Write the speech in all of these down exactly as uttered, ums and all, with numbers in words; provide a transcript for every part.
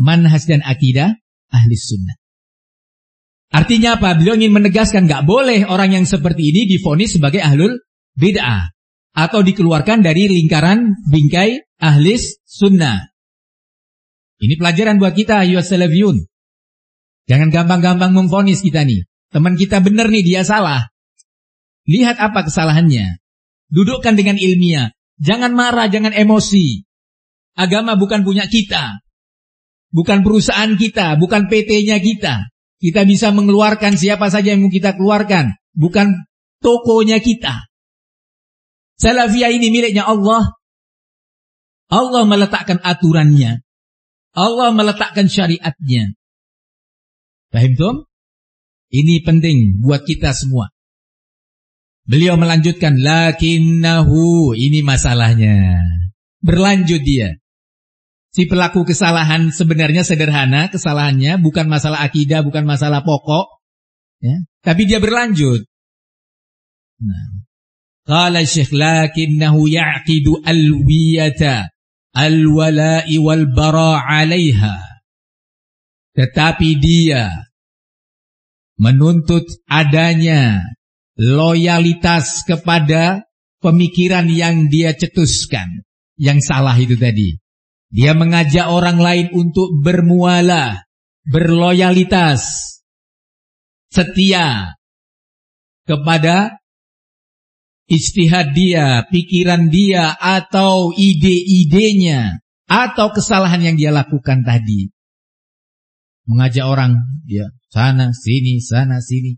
manhaj dan akidah ahli sunnah. Artinya apa? Beliau ingin menegaskan gak boleh orang yang seperti ini divonis sebagai ahlul bid'ah atau dikeluarkan dari lingkaran bingkai ahli sunnah. Ini pelajaran buat kita, ayyuhas salafiyun. Jangan gampang-gampang memvonis kita nih. Teman kita benar nih, dia salah. Lihat apa kesalahannya. Dudukkan dengan ilmiah. Jangan marah, jangan emosi. Agama bukan punya kita. Bukan perusahaan kita, bukan P T-nya kita. Kita bisa mengeluarkan siapa saja yang mau kita keluarkan. Bukan tokonya kita. Salafiyah ini miliknya Allah. Allah meletakkan aturannya. Allah meletakkan syariatnya. Paham tuh? Ini penting buat kita semua. Beliau melanjutkan, lakinnahu, ini masalahnya. Berlanjut dia. Si pelaku kesalahan sebenarnya sederhana, kesalahannya bukan masalah akidah, bukan masalah pokok. Ya, tapi dia berlanjut. Nah. Qala Syekh, lakinnahu ya'qidu alwiyata alwala'i wal bara' 'alaiha. Tetapi dia menuntut adanya loyalitas kepada pemikiran yang dia cetuskan. Yang salah itu tadi. Dia mengajak orang lain untuk bermualah, berloyalitas, setia kepada ijtihad dia, pikiran dia, atau ide-idenya, atau kesalahan yang dia lakukan tadi. Mengajak orang, dia sana, sini, sana, sini.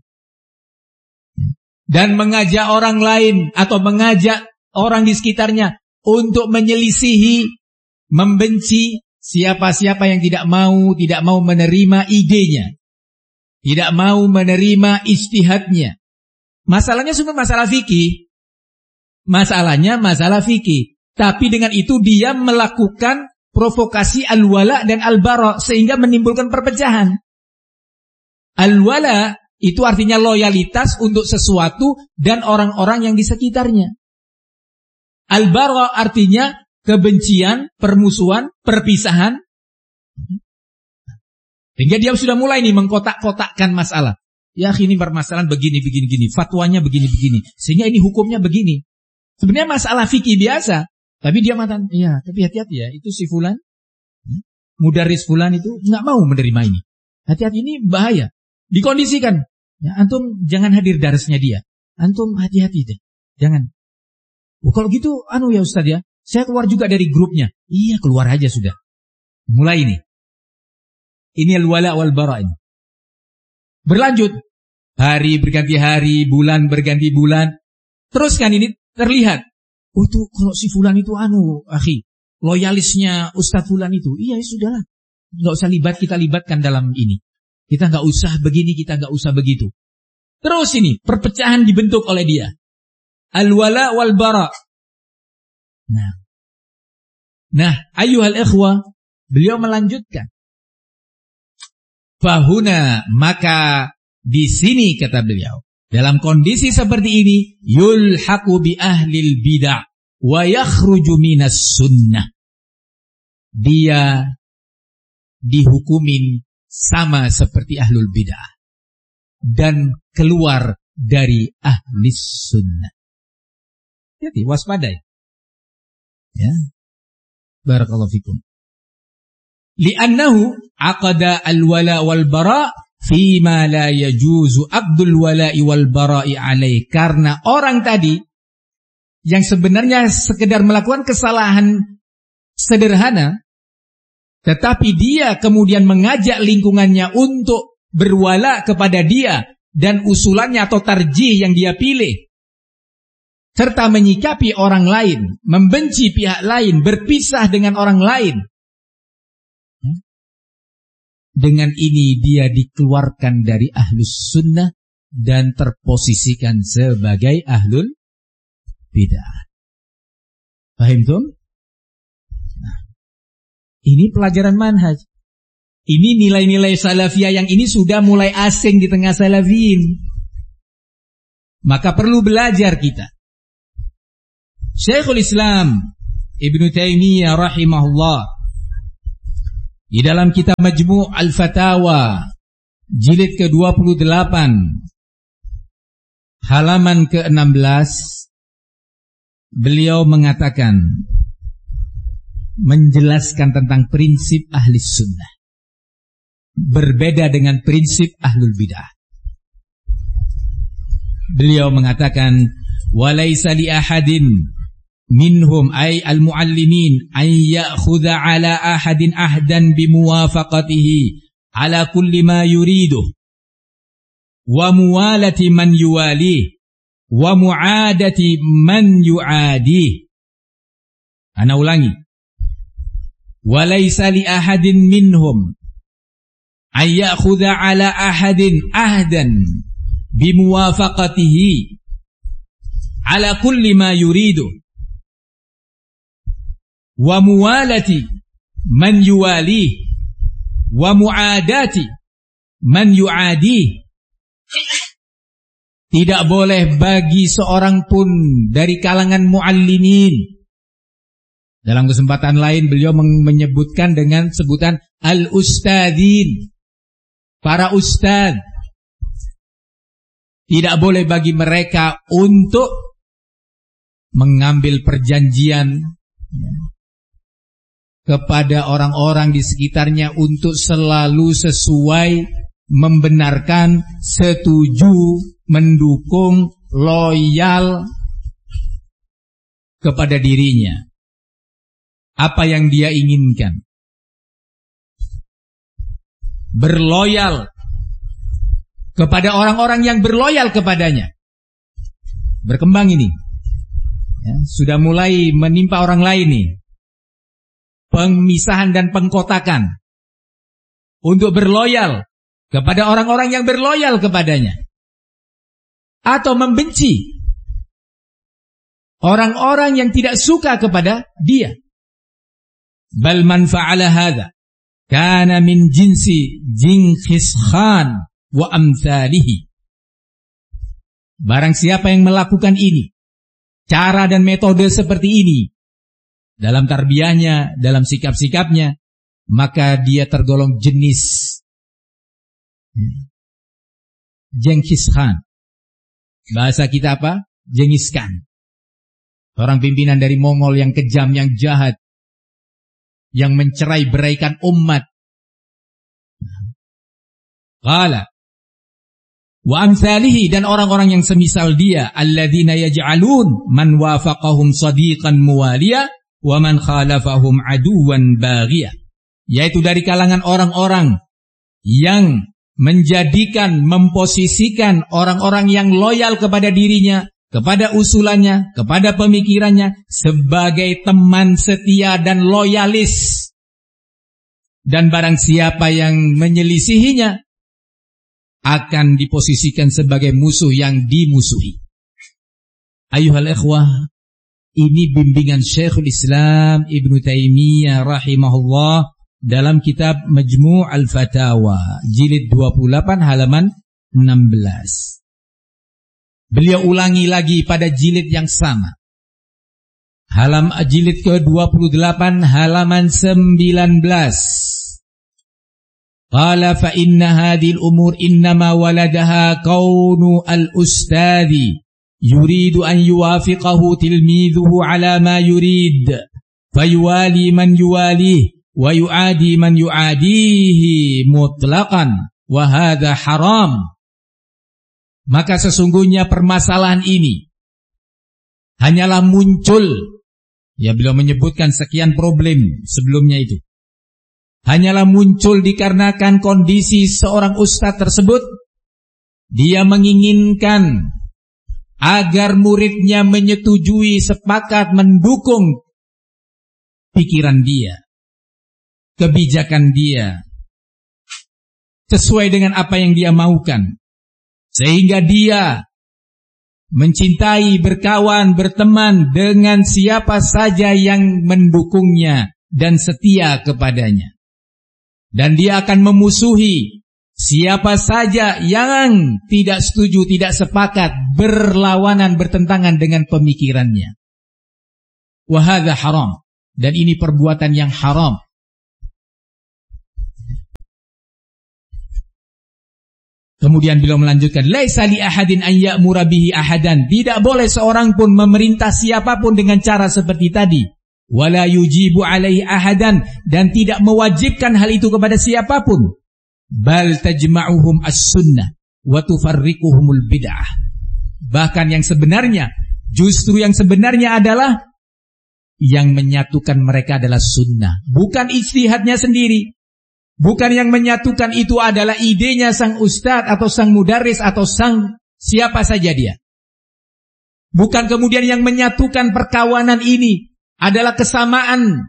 Dan mengajak orang lain, atau mengajak orang di sekitarnya, untuk menyelisihi, membenci siapa-siapa yang tidak mau, tidak mau menerima idenya. Tidak mau menerima ijtihadnya. Masalahnya semua masalah fikih. Masalahnya masalah fikih. Tapi dengan itu dia melakukan provokasi al-wala dan al-bara sehingga menimbulkan perpecahan. Al-wala itu artinya loyalitas untuk sesuatu dan orang-orang yang di sekitarnya. Al-bara artinya kebencian, permusuhan, perpisahan. Sehingga dia sudah mulai nih mengkotak-kotakkan masalah. Ya ini permasalahan begini, begini, begini. Fatwanya begini, begini. Sehingga ini hukumnya begini. Sebenarnya masalah fikih biasa. Tapi dia mengatakan, ya tapi hati-hati ya. Itu si fulan, mudaris fulan itu nggak mau menerima ini. Hati-hati, ini bahaya. Dikondisikan. Ya, antum jangan hadir darsnya dia. Antum hati-hati deh. Jangan. Oh, kalau gitu, anu ya Ustaz ya. Saya keluar juga dari grupnya. Iya, keluar aja sudah. Mulai ini. Ini al-wala wal bara ini. Berlanjut. Hari berganti hari, bulan berganti bulan. Terus kan ini terlihat. Oh itu kalau si fulan itu anu, akhi, loyalisnya Ustaz fulan itu. Iya, ya sudahlah. Enggak usah libat, kita libatkan dalam ini. Kita enggak usah begini, kita enggak usah begitu. Terus ini, perpecahan dibentuk oleh dia. Al-wala wal bara. Nah. Nah, ayyuhal ikhwah, beliau melanjutkan. Fahuna, maka di sini kata beliau, dalam kondisi seperti ini, yulhaqu bi ahlil bid'ah wa yakhruju minas sunnah. Dia dihukumin sama seperti ahlul bid'ah dan keluar dari ahli sunnah. Jadi waspadai. Ya. Barakallahu fikum. Li'annahu aqada al-wala wal bara' fima la yajuzu abdul wala'i wal bara'i alaih. Karena orang tadi yang sebenarnya sekedar melakukan kesalahan sederhana, tetapi dia kemudian mengajak lingkungannya untuk berwala kepada dia dan usulannya atau tarjih yang dia pilih, serta menyikapi orang lain, membenci pihak lain, berpisah dengan orang lain. Dengan ini dia dikeluarkan dari ahlus sunnah dan terposisikan sebagai ahlul bid'ah. Paham tuh? Nah, ini pelajaran manhaj. Ini nilai-nilai salafiyah yang ini sudah mulai asing di tengah salafiyin. Maka perlu belajar kita. Syekhul Islam Ibnu Taimiyah rahimahullah Di dalam kitab Majmu' Al-Fatawa jilid ke dua puluh delapan halaman ke enam belas, beliau mengatakan, menjelaskan tentang prinsip ahli sunnah, berbeda dengan prinsip ahlul bid'ah. Beliau mengatakan, walaysa li ahadin minhum ay al-muallimin ay ya'khudha ala ahadin ahdan bimuwafaqatihi ala kulli ma yuridu wa muwalati man yuwalih wa mu'adati man yu'adih. Ana ulangi, walaysa li ahadin minhum ay ya'khudha ala ahadin ahdan bimuwafaqatihi ala kulli ma yuridu wa muwalati man yuwalih wa mu'adati man yu'adih. Tidak boleh bagi seorang pun dari kalangan muallimin. Dalam kesempatan lain beliau menyebutkan dengan sebutan al-ustadzin, para ustadz. Tidak boleh bagi mereka untuk mengambil perjanjian ya, kepada orang-orang di sekitarnya untuk selalu sesuai, membenarkan, setuju, mendukung, loyal kepada dirinya, apa yang dia inginkan, berloyal kepada orang-orang yang berloyal kepadanya. Berkembang ini ya, sudah mulai menimpa orang lain nih, pemisahan dan pengkotakan untuk berloyal kepada orang-orang yang berloyal kepadanya, atau membenci orang-orang yang tidak suka kepada dia. Bal man fa'ala hadza kana min jinsi Genghis Khan wa amthalihi. Barang siapa yang melakukan ini, cara dan metode seperti ini dalam tarbiyahnya, dalam sikap-sikapnya, maka dia tergolong jenis Genghis Khan. Bahasa kita apa? Genghis Khan. Seorang pimpinan dari Mongol yang kejam, yang jahat, yang mencerai-beraikan umat. Qala wa amsalihi, dan orang-orang yang semisal dia, alladzina yaj'alun man wafaqahum sadiqan muwaliya wa man khalafahum aduwan baghiya, yaitu dari kalangan orang-orang yang menjadikan, memposisikan orang-orang yang loyal kepada dirinya, kepada usulannya, kepada pemikirannya sebagai teman setia dan loyalis. Dan barang siapa yang menyelisihinya akan diposisikan sebagai musuh yang dimusuhi. Ayuhal ikhwah, ini bimbingan Syekhul Islam Ibnu Taimiyah rahimahullah dalam kitab Majmu' Al-Fatawa jilid dua puluh delapan halaman enam belas. Beliau ulangi lagi pada jilid yang sama, halam jilid ke dua puluh delapan halaman sembilan belas. Qala fa inna hadhil umur innama waladaha kaunu al-ustadhi yuridu an yuwafiqahu tilmidhuhu ala ma yurid fayuwali man yuwalih wa yu'adi man yu'adihi mutlaqan wa hadha haram. Maka sesungguhnya permasalahan ini hanyalah muncul, ya beliau menyebutkan sekian problem sebelumnya itu, hanyalah muncul dikarenakan kondisi seorang ustadz tersebut, dia menginginkan agar muridnya menyetujui, sepakat, mendukung pikiran dia, kebijakan dia, sesuai dengan apa yang dia maukan, sehingga dia mencintai, berkawan, berteman dengan siapa saja yang mendukungnya dan setia kepadanya. Dan dia akan memusuhi siapa saja yang tidak setuju, tidak sepakat, berlawanan, bertentangan dengan pemikirannya. Wa hadza haram, dan ini perbuatan yang haram. Kemudian beliau melanjutkan, laisa li ahadin an ya'mura bihi ahadan. Tidak boleh seorang pun memerintah siapapun dengan cara seperti tadi. Wala yujibu alaihi ahadan, dan tidak mewajibkan hal itu kepada siapapun. Bal tajma'uhum as-sunnah wa tufarriquhumul bid'ah. Bahkan yang sebenarnya, justru yang sebenarnya adalah yang menyatukan mereka adalah sunnah, bukan ijtihadnya sendiri. Bukan yang menyatukan itu adalah idenya sang ustadz atau sang mudaris atau sang siapa saja dia. Bukan kemudian yang menyatukan perkawanan ini adalah kesamaan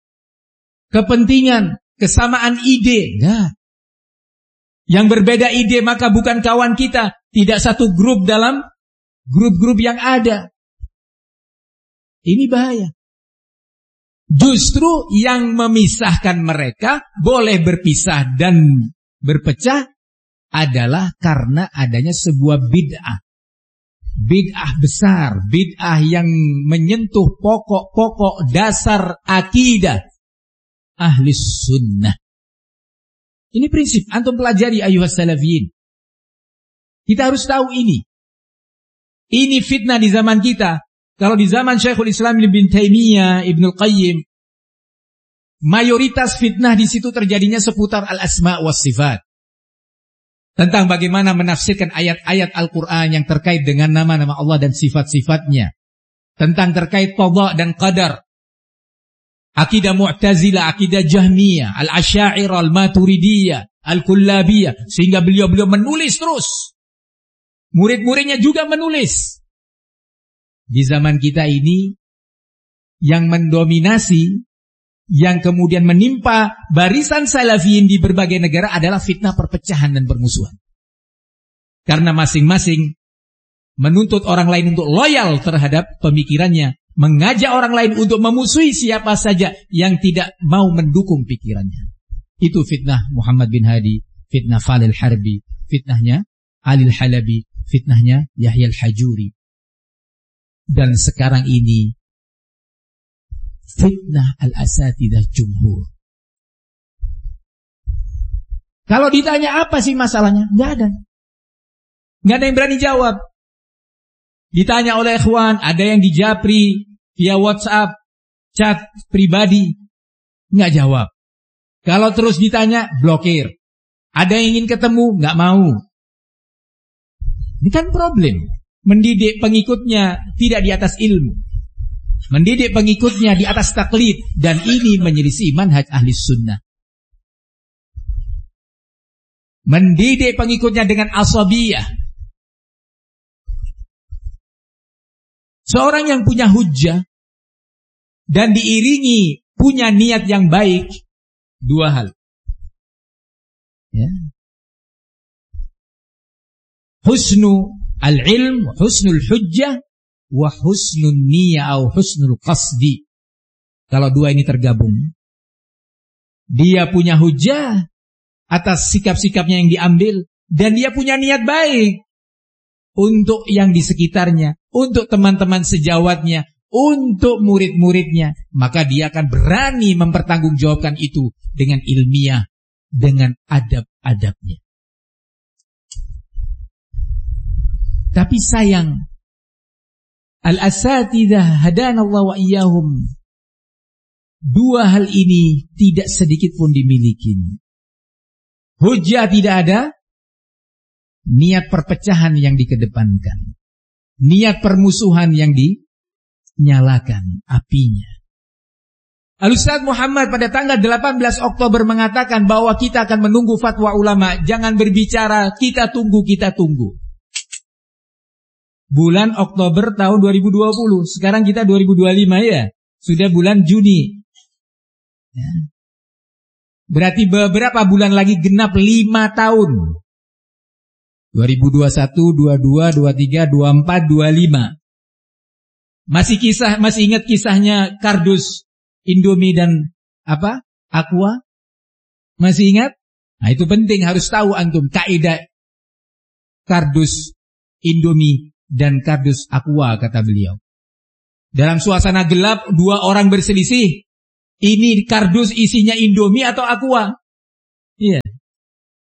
kepentingan, kesamaan ide. Nah, yang berbeda ide maka bukan kawan kita, tidak satu grup dalam grup-grup yang ada. Ini bahaya. Justru yang memisahkan mereka boleh berpisah dan berpecah adalah karena adanya sebuah bid'ah. Bid'ah besar, bid'ah yang menyentuh pokok-pokok dasar akidah ahli sunnah. Ini prinsip, antum pelajari ayuhas salafiyin. Kita harus tahu ini. Ini fitnah di zaman kita. Kalau di zaman Syekhul Islam Ibn Taimiyah, Ibnul Qayyim, mayoritas fitnah di situ terjadinya seputar al-asma' was sifat. Tentang bagaimana menafsirkan ayat-ayat Al-Quran yang terkait dengan nama-nama Allah dan sifat-sifatnya. Tentang terkait qada dan qadar. Akidah Mu'tazilah, akidah Jahmiyah, Al-Asy'ariyah, Al-Maturidiyah, Al-Kullabiyah. Sehingga beliau-beliau menulis terus. Murid-muridnya juga menulis. Di zaman kita ini, yang mendominasi, yang kemudian menimpa barisan salafiyin di berbagai negara adalah fitnah perpecahan dan permusuhan. Karena masing-masing menuntut orang lain untuk loyal terhadap pemikirannya, mengajak orang lain untuk memusuhi siapa saja yang tidak mau mendukung pikirannya. Itu fitnah Muhammad bin Hadi, fitnah Falil Harbi, fitnahnya Alil Halabi, fitnahnya Yahya al-Hajuri. Dan sekarang ini fitnah al-asatidah jumhur. Kalau ditanya apa sih masalahnya? Nggak ada. Nggak ada yang berani jawab. Ditanya oleh ikhwan, ada yang dijapri via WhatsApp, chat pribadi, nggak jawab. Kalau terus ditanya, blokir. Ada yang ingin ketemu, nggak mau. Ini kan problem. Mendidik pengikutnya tidak di atas ilmu. Mendidik pengikutnya di atas taklid. Dan ini menyelisih manhaj ahli sunnah. Mendidik pengikutnya dengan asabiyah. Seorang yang punya hujjah dan diiringi punya niat yang baik, dua hal. Ya. Husnu al-ilm, husnul hujjah, wa husnul niyah atau husnul qasdi. Kalau dua ini tergabung, dia punya hujjah atas sikap-sikapnya yang diambil, dan dia punya niat baik untuk yang di sekitarnya, untuk teman-teman sejawatnya, untuk murid-muridnya, maka dia akan berani mempertanggungjawabkan itu dengan ilmiah, dengan adab-adabnya. Tapi sayang, al-asatidah hadanallahu wa iyyahum, dua hal ini tidak sedikit pun dimiliki. Hujjah tidak ada, niat perpecahan yang dikedepankan, niat permusuhan yang dinyalakan apinya. Al-Ustaz Muhammad pada tanggal delapan belas Oktober mengatakan bahwa kita akan menunggu fatwa ulama. Jangan berbicara, kita tunggu, kita tunggu. Bulan Oktober tahun dua ribu dua puluh. Sekarang kita dua ribu dua puluh lima ya. Sudah bulan Juni. Ya. Berarti beberapa bulan lagi genap lima tahun. dua ribu dua puluh satu, dua puluh dua, dua puluh tiga, dua puluh empat, dua puluh lima. Masih kisah, masih ingat kisahnya kardus Indomie dan apa? Aqua? Masih ingat? Nah, itu penting, harus tahu antum kaidah kardus Indomie dan kardus Aqua, kata beliau. Dalam suasana gelap, dua orang berselisih. Ini kardus isinya Indomie atau Aqua? Iya.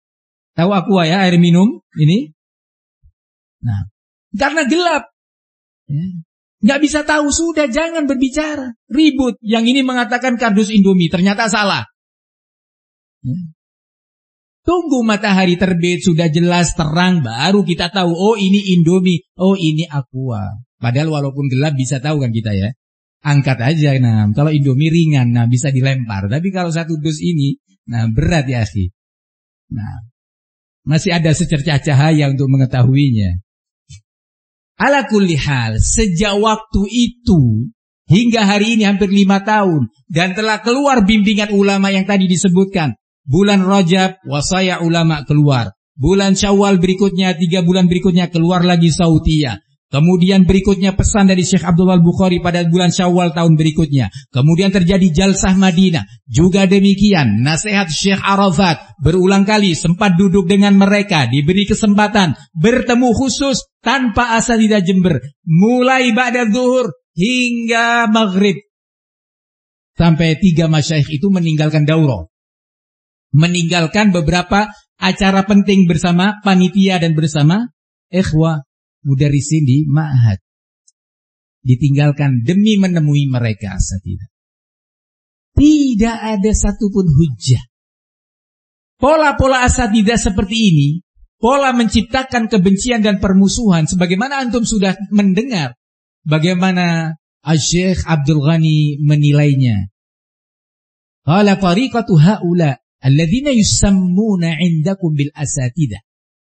Tahu aqua ya, air minum ini? Nah, karena gelap. Ya. Nggak bisa tahu, sudah jangan berbicara. Ribut. Yang ini mengatakan kardus Indomie, ternyata salah. Ya. Tunggu matahari terbit, sudah jelas terang, baru kita tahu, oh ini Indomie, oh ini aqua. Padahal walaupun gelap bisa tahu kan kita ya. Angkat aja, nah kalau Indomie ringan, nah bisa dilempar. Tapi kalau satu dus ini, nah berat ya akhi. Nah, masih ada secercah cahaya untuk mengetahuinya. Ala kulli hal, sejak waktu itu hingga hari ini hampir lima tahun dan telah keluar bimbingan ulama yang tadi disebutkan. Bulan Rajab, wasaya ulama keluar. Bulan Syawal berikutnya, tiga bulan berikutnya keluar lagi Sautiyah. Kemudian berikutnya pesan dari Syekh Abdullah Bukhari pada bulan Syawal tahun berikutnya. Kemudian terjadi Jalsah Madinah. Juga demikian, nasihat Syekh Arafat berulang kali sempat duduk dengan mereka, diberi kesempatan bertemu khusus tanpa asatidzah Jember. Mulai ba'da zuhur hingga maghrib. Sampai tiga masyayikh itu meninggalkan daurah. Meninggalkan beberapa acara penting bersama panitia dan bersama ikhwah mudarrisin di ma'had. Ditinggalkan demi menemui mereka asatidzah. Tidak ada satupun hujjah. Pola-pola asatidzah seperti ini, pola menciptakan kebencian dan permusuhan, sebagaimana antum sudah mendengar bagaimana Asy-Syaikh Abdul Ghani menilainya. Qala tariqatu haula alladzina yusammuna 'indakum bil asatidzah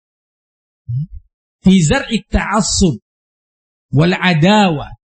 fi zar'i ta'assub wal adawa.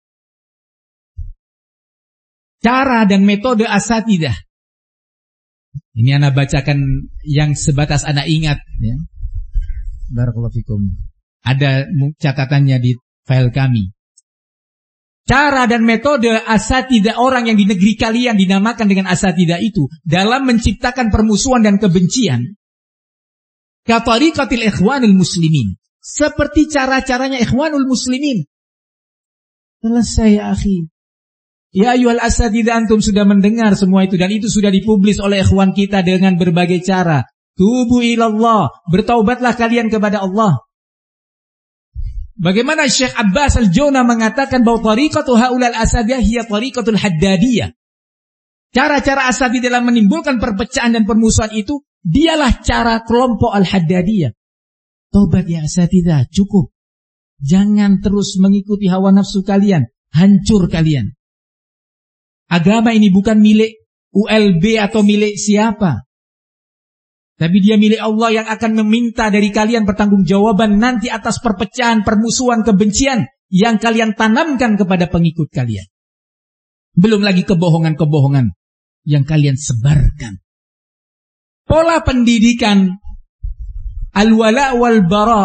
Cara dan metode asatidzah. Ini anak bacakan yang sebatas anak ingat ya. Barakallahu fikum. Ada catatannya di file kami. Cara dan metode asatidzah orang yang di negeri kalian dinamakan dengan asatidzah itu dalam menciptakan permusuhan dan kebencian. Katariqatil ikhwanul muslimin. Seperti cara-caranya ikhwanul muslimin. Selesai ya akhi. Ya ayyuhal asatidzah, antum sudah mendengar semua itu dan itu sudah dipublis oleh ikhwan kita dengan berbagai cara. Tubu ilallah, bertaubatlah kalian kepada Allah. Bagaimana Syekh Abbas Al-Jona mengatakan bahwa tariqatu haulal asatidzah hiya tariqatul haddadiyah. Cara-cara asatidzah dalam menimbulkan perpecahan dan permusuhan itu dialah cara kelompok al-haddadiyah. Taubat ya asatidzah, cukup. Jangan terus mengikuti hawa nafsu kalian, hancur kalian. Agama ini bukan milik U L B atau milik siapa. Tapi dia milik Allah yang akan meminta dari kalian pertanggungjawaban nanti atas perpecahan, permusuhan, kebencian yang kalian tanamkan kepada pengikut kalian. Belum lagi kebohongan-kebohongan yang kalian sebarkan. Pola pendidikan al-wala wal bara,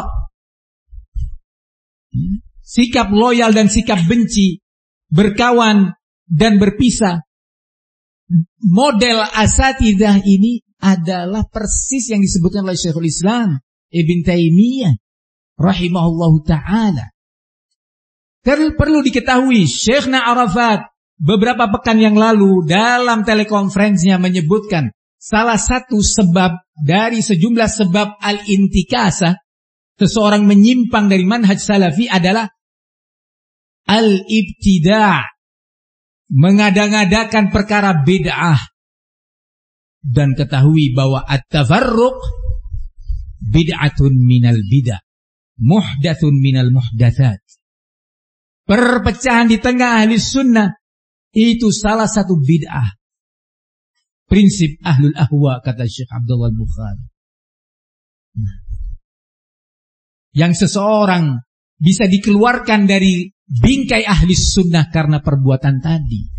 sikap loyal dan sikap benci, berkawan dan berpisah. Model asatidzah ini adalah persis yang disebutkan oleh Syekhul Islam Ibn Taimiyah rahimahullahu ta'ala. Perlu diketahui, Syekhna Arafat beberapa pekan yang lalu dalam telekonferensinya menyebutkan salah satu sebab dari sejumlah sebab al-intikasah, seseorang menyimpang dari manhaj salafi adalah al-ibtida', mengadang-adakan perkara bid'ah. Dan ketahui bahwa at-tafarruq bid'atun minal bid'ah, muhdathun minal muhdathat. Perpecahan di tengah ahli sunnah itu salah satu bid'ah. Prinsip ahlul ahwa, kata Syekh Abdullah Bukhari. Nah, yang seseorang bisa dikeluarkan dari bingkai ahli sunnah karena perbuatan tadi.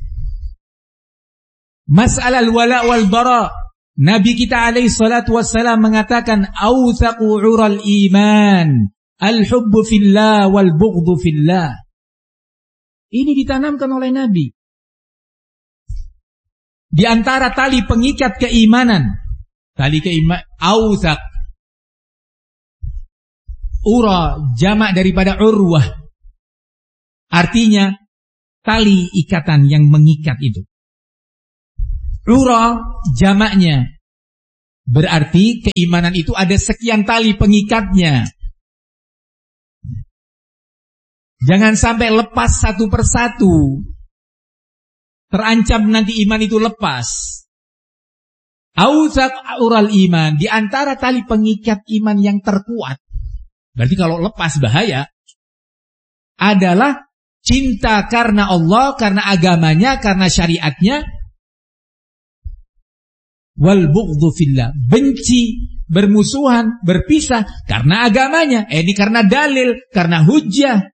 Masalah al-wala wal bara, Nabi kita alaihi salatu wassalam mengatakan authaqu ural iman al-hubbu fillah wal bughdhu fillah. Ini ditanamkan oleh Nabi. Di antara tali pengikat keimanan, tali keimanan authaq, ura jamak daripada urwah, artinya tali ikatan yang mengikat itu. Ura jamaknya Berarti keimanan itu ada sekian tali pengikatnya. Jangan sampai lepas satu persatu. Terancam nanti iman itu lepas. Authaq ural iman, di antara tali pengikat iman yang terkuat. Berarti kalau lepas bahaya. Adalah cinta karena Allah, karena agamanya, karena syariatnya. Wal bughdhu fillah, benci, bermusuhan, berpisah karena agamanya. Eh, ini karena dalil, karena hujjah.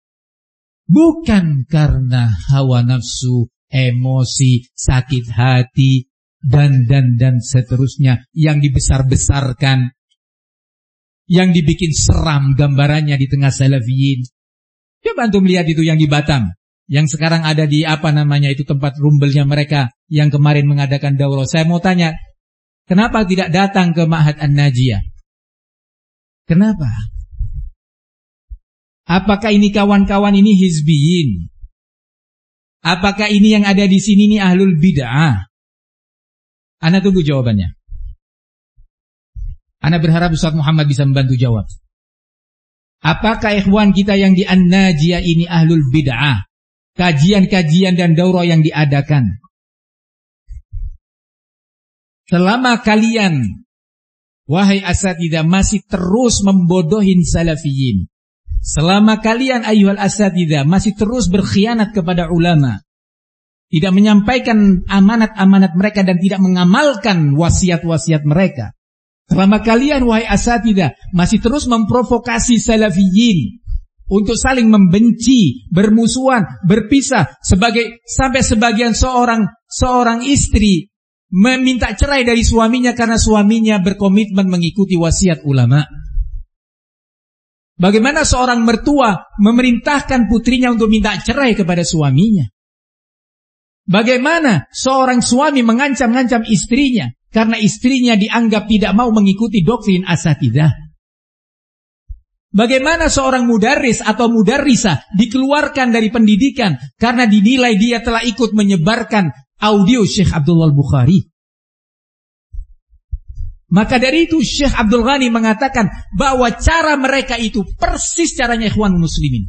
Bukan karena hawa nafsu, emosi, sakit hati, dan dan dan seterusnya yang dibesar-besarkan, yang dibikin seram gambarannya di tengah salafiyin. Coba antum lihat itu yang di Batam, yang sekarang ada di apa namanya itu tempat rumbelnya mereka yang kemarin mengadakan daurah. Saya mau tanya, kenapa tidak datang ke Ma'had An-Najiyah? Kenapa? Apakah ini kawan-kawan ini hizbiyin? Apakah ini yang ada di sini ini ahlul bid'ah? Ana tunggu jawabannya. Ana berharap Ustaz Muhammad bisa membantu jawab. Apakah ikhwan kita yang di An-Najiyah ini ahlul bid'ah? Kajian-kajian dan daurah yang diadakan. Selama kalian, wahai asatidzah, masih terus membodohin salafiyin. Selama kalian ayyuhal asatidzah masih terus berkhianat kepada ulama, tidak menyampaikan amanat-amanat mereka dan tidak mengamalkan wasiat-wasiat mereka. Selama kalian wahai asatidzah masih terus memprovokasi salafiyin untuk saling membenci, bermusuhan, berpisah, sebagai sampai sebagian seorang seorang istri meminta cerai dari suaminya karena suaminya berkomitmen mengikuti wasiat ulama. Bagaimana seorang mertua memerintahkan putrinya untuk minta cerai kepada suaminya? Bagaimana seorang suami mengancam-ngancam istrinya karena istrinya dianggap tidak mau mengikuti doktrin asatidzah? Bagaimana seorang mudarris atau mudarrisah dikeluarkan dari pendidikan karena dinilai dia telah ikut menyebarkan audio Syekh Abdullah Al-Bukhari? Maka dari itu Syekh Abdul Ghani mengatakan bahwa cara mereka itu persis caranya ikhwan muslimin.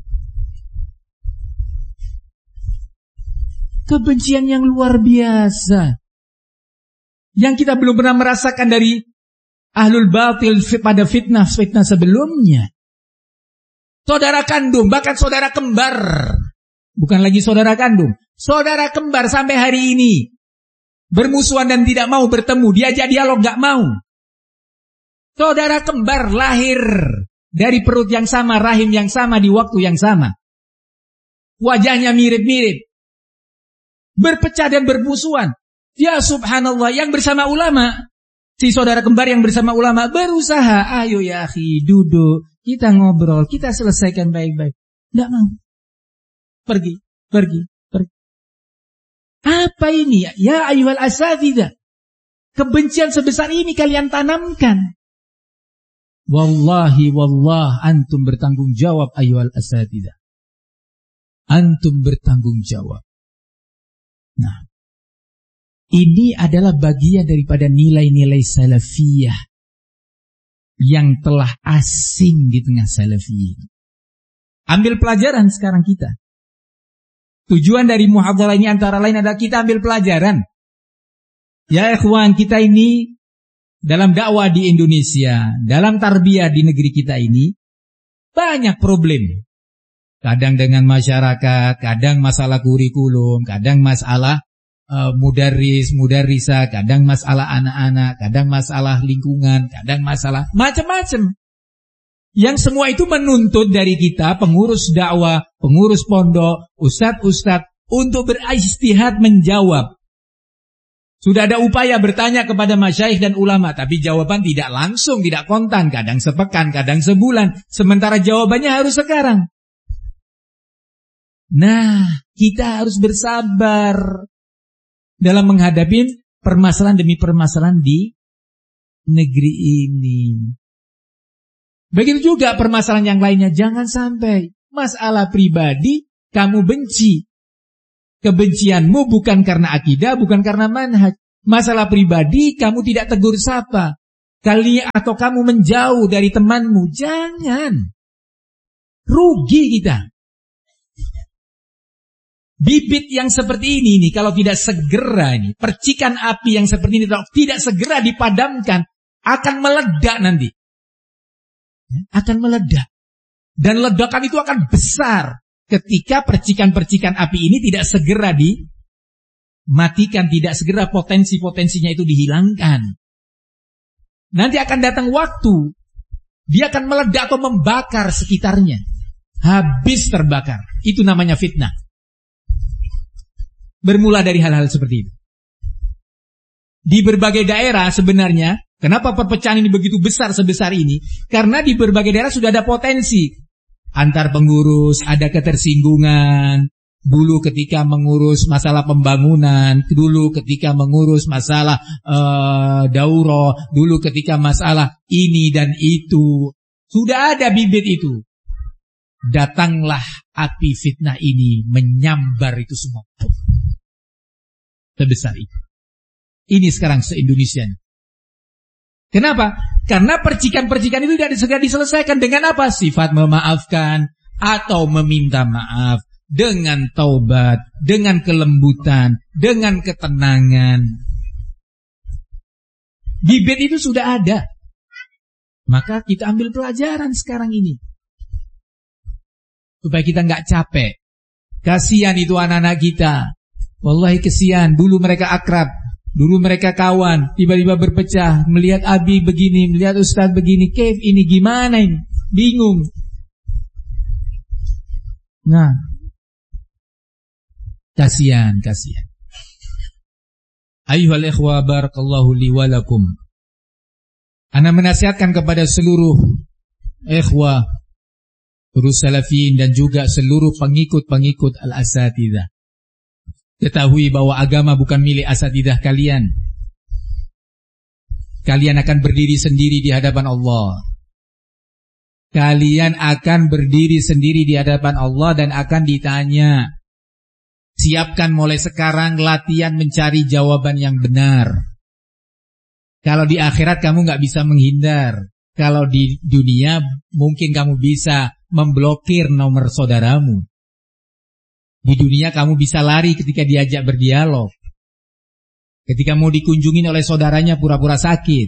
Kebencian yang luar biasa, yang kita belum pernah merasakan dari ahlul batil pada fitnah-fitnah sebelumnya. Saudara kandung, bahkan saudara kembar. Bukan lagi saudara kandung, saudara kembar sampai hari ini bermusuhan dan tidak mau bertemu, diajak dialog gak mau. Saudara kembar lahir dari perut yang sama, rahim yang sama, di waktu yang sama. Wajahnya mirip-mirip. Berpecah dan bermusuhan. Ya subhanallah, yang bersama ulama, si saudara kembar yang bersama ulama berusaha, ayo ya akhi, duduk, kita ngobrol, kita selesaikan baik-baik. Tidak mau. Pergi, pergi, pergi. Apa ini ya? Ya ayyuhal asatidzah. Kebencian sebesar ini kalian tanamkan. Wallahi wallah antum bertanggung jawab ayyuhal asatidzah. Antum bertanggung jawab. Nah, ini adalah bagian daripada nilai-nilai salafiyah yang telah asing di tengah salafiyin. Ambil pelajaran sekarang kita. Tujuan dari muhadharah ini antara lain adalah kita ambil pelajaran. Ya ikhwan, kita ini dalam dakwah di Indonesia, dalam tarbiyah di negeri kita ini banyak problem. Kadang dengan masyarakat, kadang masalah kurikulum, kadang masalah uh, mudarris, mudarrisa, kadang masalah anak-anak, kadang masalah lingkungan, kadang masalah macam-macam. Yang semua itu menuntut dari kita, pengurus dakwah, pengurus pondok, ustadz-ustadz, untuk berijtihad menjawab. Sudah ada upaya bertanya kepada masyayikh dan ulama, tapi jawaban tidak langsung, tidak kontan, kadang sepekan, kadang sebulan, sementara jawabannya harus sekarang. Nah, kita harus bersabar dalam menghadapi permasalahan demi permasalahan di negeri ini. Begitu juga permasalahan yang lainnya. Jangan sampai masalah pribadi kamu benci. Kebencianmu bukan karena akidah, bukan karena manhaj. Masalah pribadi kamu tidak tegur sapa. Kali atau kamu menjauh dari temanmu. Jangan. Rugi kita. Bibit yang seperti ini nih, kalau tidak segera ini, percikan api yang seperti ini kalau tidak segera dipadamkan, akan meledak nanti. Akan meledak. Dan ledakan itu akan besar ketika percikan-percikan api ini tidak segera dimatikan, tidak segera potensi-potensinya itu dihilangkan. Nanti akan datang waktu, dia akan meledak atau membakar sekitarnya. Habis terbakar. Itu namanya fitnah. Bermula dari hal-hal seperti itu. Di berbagai daerah sebenarnya, kenapa perpecahan ini begitu besar sebesar ini? Karena di berbagai daerah sudah ada potensi. Antar pengurus, ada ketersinggungan. Dulu ketika mengurus masalah pembangunan, dulu ketika mengurus masalah uh, daurah, dulu ketika masalah ini dan itu. Sudah ada bibit itu. Datanglah api fitnah ini menyambar itu semua. Sebesar itu. Ini sekarang se-Indonesia. Kenapa? Karena percikan-percikan itu tidak segera diselesaikan dengan apa? Sifat memaafkan atau meminta maaf. Dengan taubat, dengan kelembutan, dengan ketenangan. Bibit itu sudah ada. Maka kita ambil pelajaran sekarang ini. Supaya kita nggak capek. Kasihan itu anak-anak kita. Wallahi kesian. Dulu mereka akrab. Dulu mereka kawan. Tiba-tiba berpecah. Melihat Abi begini, melihat Ustaz begini. Kev ini gimana ini? Bingung. Nah. Kasihan, kasihan. Ayyuhal ikhwa barakallahu li wa lakum. Ana menasihatkan kepada seluruh ikhwah, seluruh salafin dan juga seluruh pengikut-pengikut al-asatidzah. Ketahui bahwa agama bukan milik asatidzah kalian. Kalian akan berdiri sendiri di hadapan Allah. Kalian akan berdiri sendiri di hadapan Allah dan akan ditanya. Siapkan mulai sekarang latihan mencari jawaban yang benar. Kalau di akhirat kamu gak bisa menghindar. Kalau di dunia mungkin kamu bisa memblokir nomor saudaramu. Di dunia kamu bisa lari ketika diajak berdialog. Ketika mau dikunjungin oleh saudaranya pura-pura sakit.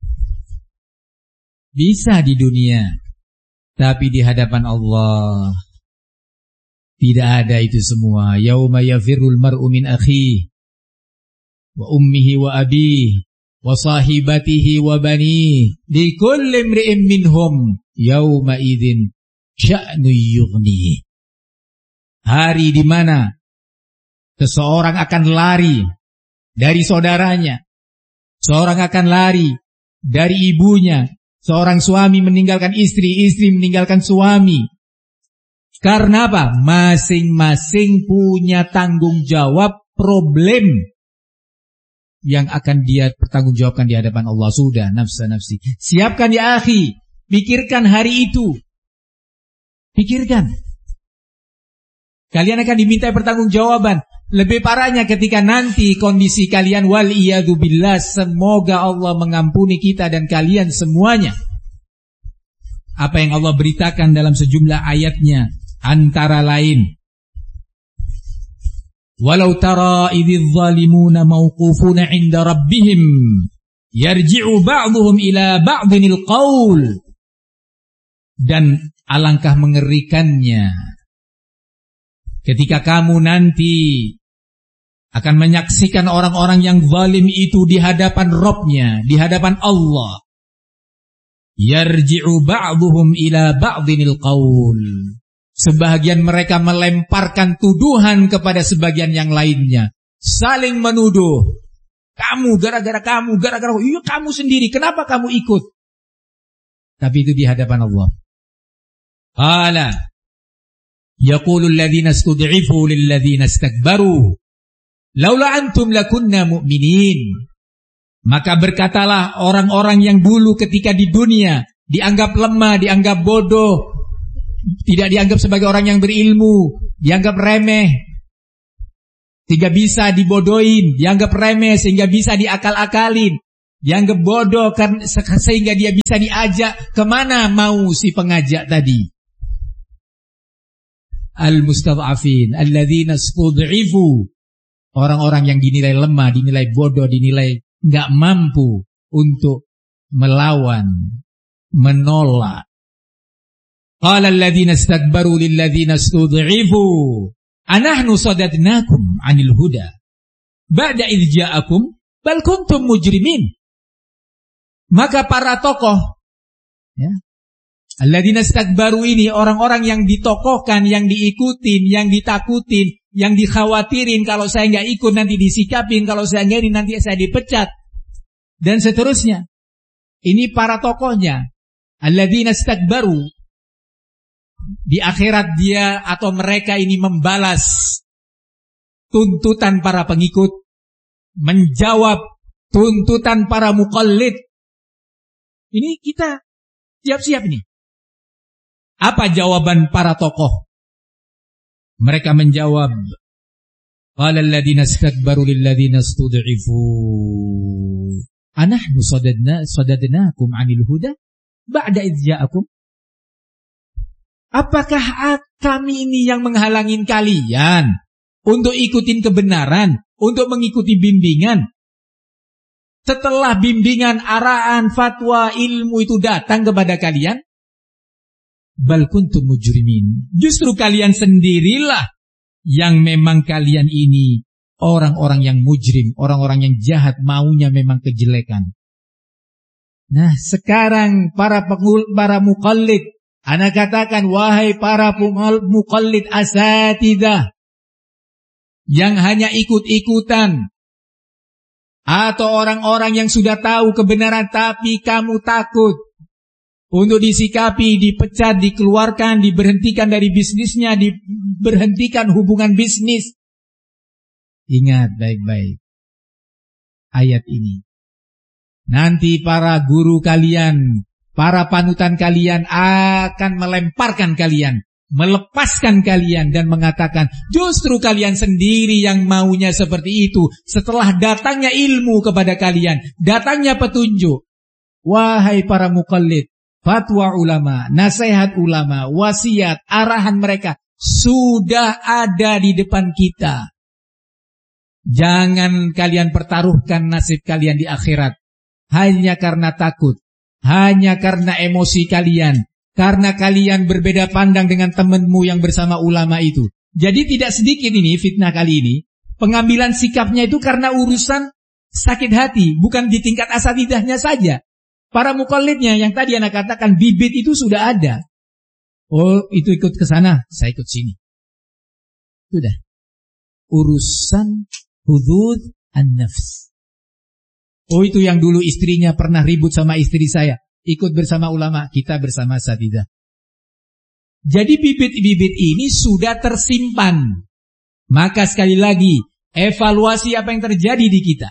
Bisa di dunia. Tapi di hadapan Allah tidak ada itu semua. Yauma yafirrul mar'u min akhihi wa ummihi wa abihi wa sahibatihi wa banihi likulli imri'in minhum yauma idzin sya'nu yughnihi. Hari di mana seseorang akan lari dari saudaranya, seorang akan lari dari ibunya, seorang suami meninggalkan istri, istri meninggalkan suami. Karena apa? Masing-masing punya tanggung jawab problem yang akan dia pertanggungjawabkan di hadapan Allah. Sudah, nafsa-nafsi. Siapkan ya akhi. Pikirkan hari itu. Pikirkan. Kalian akan diminta pertanggungjawaban. Lebih parahnya ketika nanti kondisi kalian wal'iyadu billah. Semoga Allah mengampuni kita dan kalian semuanya. Apa yang Allah beritakan dalam sejumlah ayatnya. Antara lain, walau tara idz zalimuna mauqufuna 'inda rabbihim yarji'u ba'dhum ila ba'dhinil qaul. Dan alangkah mengerikannya ketika kamu nanti akan menyaksikan orang-orang yang zalim itu di hadapan Rabb-nya, di hadapan Allah. Yarji'u ba'dhum ila ba'dhinil qaul. Sebagian mereka melemparkan tuduhan kepada sebagian yang lainnya. Saling menuduh. Kamu, gara-gara kamu, gara-gara iya kamu sendiri. Kenapa kamu ikut? Tapi itu di hadapan Allah. Qala yaqulu alladhina istud'ifu lilladhina istakbaru laula antum lakunna mu'minin. Maka berkatalah orang-orang yang dulu ketika di dunia dianggap lemah, dianggap bodoh, tidak dianggap sebagai orang yang berilmu, dianggap remeh. sehingga bisa dibodohin, dianggap remeh sehingga bisa diakal-akalin, dianggap bodoh sehingga dia bisa diajak. Kemana mau si pengajak tadi? Al-mustad'afin alladzina istud'ifu, orang-orang yang dinilai lemah, dinilai bodoh, dinilai enggak mampu untuk melawan, menolak. Qala alladzina istakbaru lilladzina istud'ifu anahnu sadadnakum 'anil huda ba'da idz ja'akum bal kuntum mujrimin. Maka para tokoh, ya, alladzina istakbaru ini orang-orang yang ditokohkan, yang diikutin, yang ditakutin, yang dikhawatirin, kalau saya enggak ikut nanti disikapin, kalau saya enggak ini nanti saya dipecat, dan seterusnya. Ini para tokohnya. Alladzina istakbaru, di akhirat dia atau mereka ini membalas tuntutan para pengikut, menjawab tuntutan para muqallid. Ini kita siap-siap nih. Apa jawaban para tokoh? Mereka menjawab, qala alladziina istakbaru lilladziina istud'ifu anahnu sadadna sadadnakum 'anil huda ba'da idz ja'akum. Apakah kami ini yang menghalangin kalian untuk ikutin kebenaran, untuk mengikuti bimbingan? Setelah bimbingan, arahan, fatwa, ilmu itu datang kepada kalian, bal kuntum mujrimin. Justru kalian sendirilah yang memang kalian ini orang-orang yang mujrim, orang-orang yang jahat, maunya memang kejelekan. Nah, sekarang para pengul, para muqallid, ana katakan, wahai para muqallid asatidah yang hanya ikut-ikutan, atau orang-orang yang sudah tahu kebenaran tapi kamu takut untuk disikapi, dipecat, dikeluarkan, diberhentikan dari bisnisnya, diberhentikan hubungan bisnis. Ingat baik-baik ayat ini. Nanti para guru kalian, para panutan kalian akan melemparkan kalian, melepaskan kalian dan mengatakan, justru kalian sendiri yang maunya seperti itu. Setelah datangnya ilmu kepada kalian, datangnya petunjuk. Wahai para muqallid, fatwa ulama, nasihat ulama, wasiat, arahan mereka sudah ada di depan kita. Jangan kalian pertaruhkan nasib kalian di akhirat hanya karena takut, hanya karena emosi kalian, karena kalian berbeda pandang dengan temanmu yang bersama ulama itu. Jadi tidak sedikit ini fitnah kali ini, pengambilan sikapnya itu karena urusan sakit hati, bukan di tingkat asatidahnya saja. Para muqallidnya yang tadi anak katakan bibit itu sudah ada. Oh, itu ikut ke sana, saya ikut sini. Sudah. Urusan hudud an-nafs. Oh, itu yang dulu istrinya pernah ribut sama istri saya. Ikut bersama ulama, kita bersama asatidah. Jadi bibit-bibit ini sudah tersimpan. Maka sekali lagi, evaluasi apa yang terjadi di kita.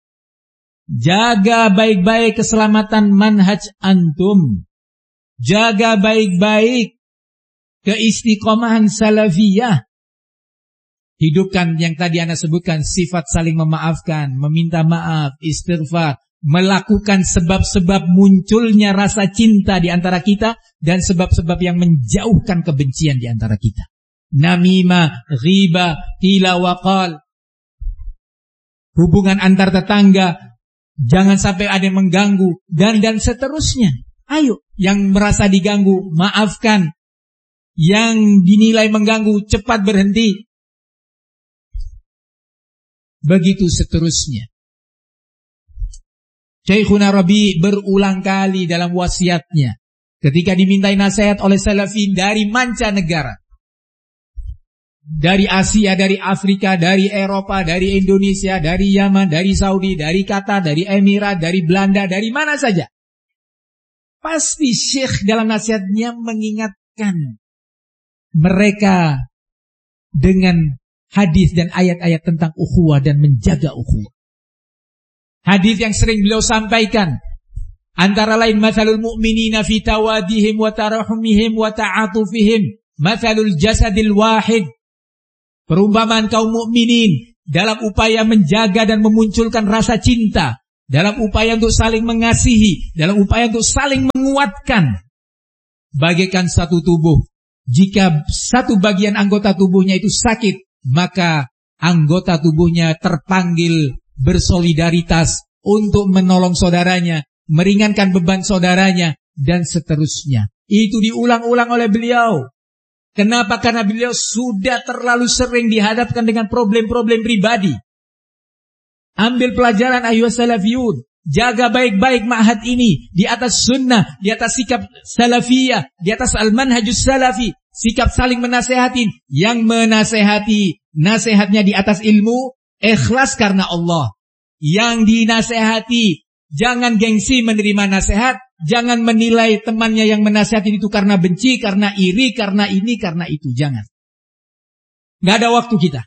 Jaga baik-baik keselamatan manhaj antum. Jaga baik-baik keistiqomahan salafiyah. Hidupkan yang tadi Anda sebutkan, sifat saling memaafkan, meminta maaf, istighfar, melakukan sebab-sebab munculnya rasa cinta di antara kita dan sebab-sebab yang menjauhkan kebencian di antara kita. Namimah, ghibah, qila wa qal. Hubungan antar tetangga, jangan sampai ada yang mengganggu dan dan seterusnya. Ayo, yang merasa diganggu, maafkan. Yang dinilai mengganggu, cepat berhenti. Begitu seterusnya. Syekhuna Rabi berulang kali dalam wasiatnya ketika dimintai nasihat oleh salafin dari mancanegara, dari Asia, dari Afrika, dari Eropa, dari Indonesia, dari Yaman, dari Saudi, dari Qatar, dari Emirat, dari Belanda, dari mana saja. Pasti Syekh dalam nasihatnya mengingatkan mereka dengan hadis dan ayat-ayat tentang ukhuwah dan menjaga ukhuwah. Hadis yang sering beliau sampaikan antara lain mathalul mu'minina fi tawadihim wa tarahumihim wa ta'atufihim mathalul jasadil wahid. Perumpamaan kaum mukminin dalam upaya menjaga dan memunculkan rasa cinta, dalam upaya untuk saling mengasihi, dalam upaya untuk saling menguatkan. Bagaikan satu tubuh, jika satu bagian anggota tubuhnya itu sakit, maka anggota tubuhnya terpanggil bersolidaritas untuk menolong saudaranya, meringankan beban saudaranya, dan seterusnya. Itu diulang-ulang oleh beliau. Kenapa? Karena beliau sudah terlalu sering dihadapkan dengan problem-problem pribadi. Ambil pelajaran ayuhas salafiyun. Jaga baik-baik ma'had ini. Di atas sunnah, di atas sikap salafiyah, di atas al-manhajus salafi. Sikap saling menasehatin. Yang menasehati, nasihatnya di atas ilmu, ikhlas karena Allah. Yang dinasehati, jangan gengsi menerima nasihat. Jangan menilai temannya yang menasihatin itu karena benci, karena iri, karena ini, karena itu. Jangan. Gak ada waktu kita.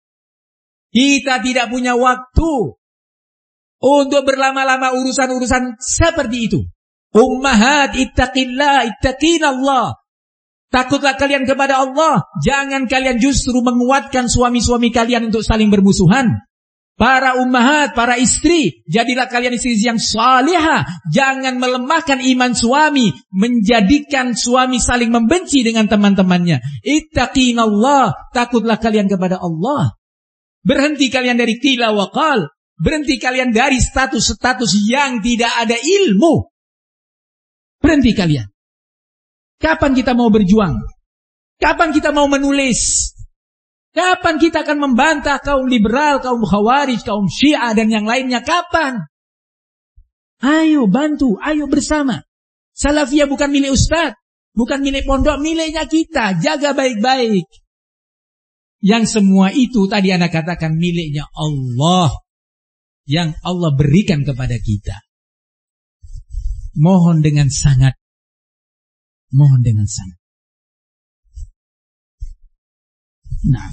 Kita tidak punya waktu untuk berlama-lama urusan-urusan seperti itu. Ummahat, ittaqillah, ittaqinallah. Takutlah kalian kepada Allah. Jangan kalian justru menguatkan suami-suami kalian untuk saling bermusuhan. Para ummahat, para istri, jadilah kalian istri yang salihah. Jangan melemahkan iman suami, menjadikan suami saling membenci dengan teman-temannya. Ittaqinallah, takutlah kalian kepada Allah. Berhenti kalian dari qila wa qal. Berhenti kalian dari status-status yang tidak ada ilmu. Berhenti kalian. Kapan kita mau berjuang? Kapan kita mau menulis? Kapan kita akan membantah kaum liberal, kaum khawarij, kaum syiah dan yang lainnya? Kapan? Ayo bantu, ayo bersama. Salafiyah bukan milik ustaz, bukan milik pondok, miliknya kita. Jaga baik-baik. Yang semua itu tadi Anda katakan miliknya Allah. Yang Allah berikan kepada kita. Mohon dengan sangat. Mohon dengan sangat. Nah,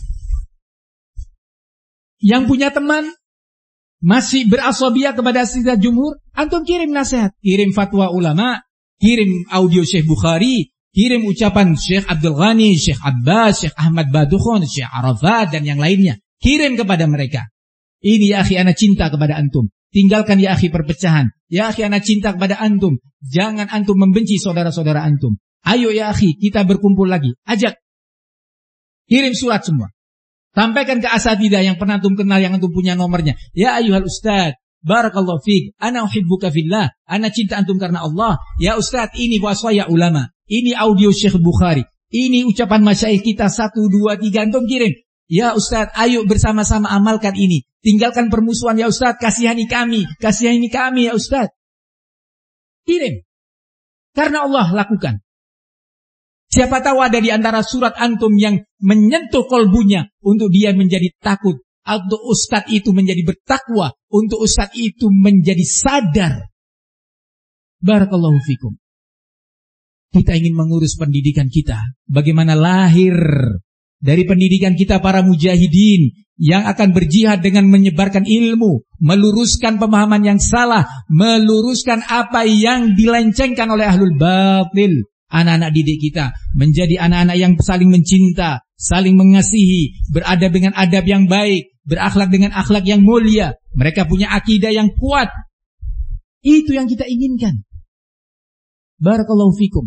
yang punya teman masih berasobia kepada asyidah jumhur, antum kirim nasihat, kirim fatwa ulama, kirim audio Syekh Bukhari, kirim ucapan Syekh Abdul Ghani, Syekh Abbas, Syekh Ahmad Badukhon, Syekh Arafat dan yang lainnya. Kirim kepada mereka. Ini ya akhi, ana cinta kepada antum. Tinggalkan ya akhi perpecahan. Ya akhi, ana cinta kepada antum. Jangan antum membenci saudara-saudara antum. Ayo ya akhi, kita berkumpul lagi. Ajak. Kirim surat semua. Sampaikan ke asatidah yang pernah antum kenal, yang antum punya nomornya. Ya ayuhal ustaz, barakallahu fiik, ana uhibbuka fillah, ana cinta antum karena Allah. Ya ustaz, ini wasaya ulama, ini audio Syekh Bukhari, ini ucapan masyayikh kita, satu, dua, tiga, antum kirim. Ya ustaz, ayo bersama-sama amalkan ini. Tinggalkan permusuhan ya ustaz, kasihani kami, kasihani kami ya ustaz. Kirim. Karena Allah lakukan. Siapa tahu ada di antara surat antum yang menyentuh kolbunya untuk dia menjadi takut, untuk ustadz itu menjadi bertakwa, untuk ustadz itu menjadi sadar. Barakallahu fikum. Kita ingin mengurus pendidikan kita. Bagaimana lahir dari pendidikan kita para mujahidin yang akan berjihad dengan menyebarkan ilmu, meluruskan pemahaman yang salah, meluruskan apa yang dilencengkan oleh ahlul batil. Anak-anak didik kita menjadi anak-anak yang saling mencinta, saling mengasihi, beradab dengan adab yang baik, berakhlak dengan akhlak yang mulia. Mereka punya akidah yang kuat. Itu yang kita inginkan. Barakallahu fikum.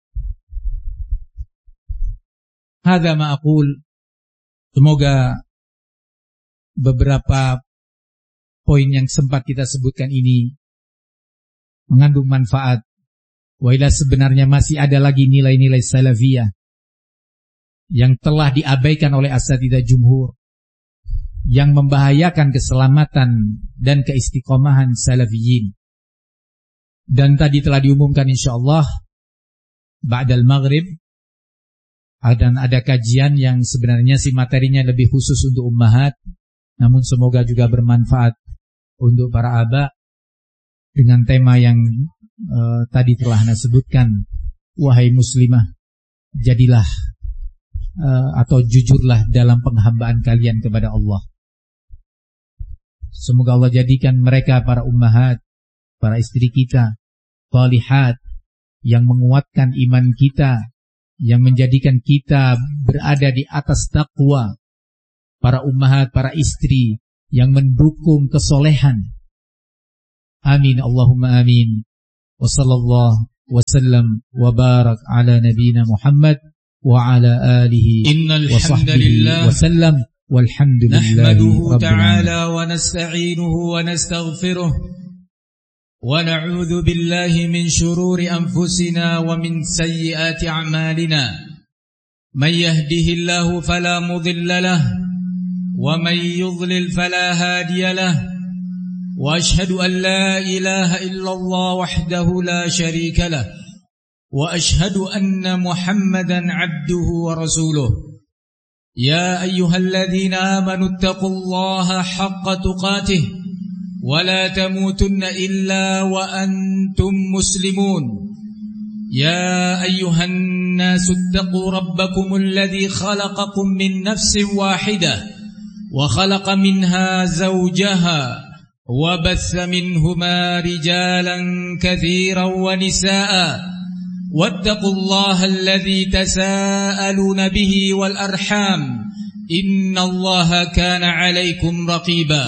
Hadza ma aqul. Semoga beberapa poin yang sempat kita sebutkan ini mengandung manfaat. Wailah, sebenarnya masih ada lagi nilai-nilai salafiyah yang telah diabaikan oleh asatidah jumhur, yang membahayakan keselamatan dan keistiqomahan salafiyin. Dan tadi telah diumumkan insyaallah ba'dal maghrib dan ada kajian yang sebenarnya si materinya lebih khusus untuk ummahat, namun semoga juga bermanfaat untuk para aba dengan tema yang Uh, tadi telah Anda sebutkan. Wahai muslimah, jadilah uh, atau jujurlah dalam penghambaan kalian kepada Allah. Semoga Allah jadikan mereka para ummahat, para istri kita, salihat, yang menguatkan iman kita, yang menjadikan kita berada di atas taqwa. para ummahat, para istri yang mendukung kesolehan. Amin Allahumma amin. Wa sallallahu wa sallam wa barak ala nabiyina Muhammad wa ala alihi wa sahbihi wa sallam. Walhamdulillahi nahmaduhu ta'ala wa nasta'inuhu wa nastaghfiruh wa na'udzu billahi min shururi anfusina wa min sayyiati a'malina. Man yahdihillahu fala mudilla lahu wa man yudlil fala hadiya lahu. Wa ashhadu an la ilaha illallah wahdahu la sharika lahu wa ashhadu anna Muhammadan 'abduhu wa rasuluh. يا أيها الذين آمنوا اتقوا الله حق تقاته ولا تموتن إلا وأنتم مسلمون. يا أيها الناس اتقوا ربكم الذي خلقكم من نفس واحدة وخلق منها زوجها وبث منهما رجالا كثيرا ونساء واتقوا الله الذي تساءلون به والأرحام إن الله كان عليكم رقيبا.